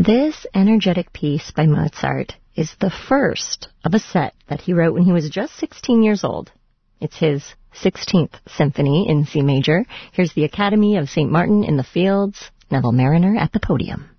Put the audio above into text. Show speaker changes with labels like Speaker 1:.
Speaker 1: This energetic piece by Mozart is the first of a set that he wrote when he was just 16 years old. It's his 16th symphony in C major. Here's the Academy of St. Martin in the Fields, Neville Marriner at the podium.